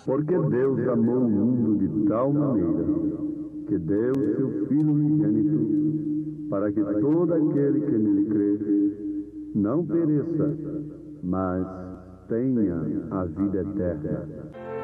Porque Deus amou o mundo de tal maneira que deu seu Filho unigênito, para que todo aquele que nele crê não pereça, mas tenha a vida eterna.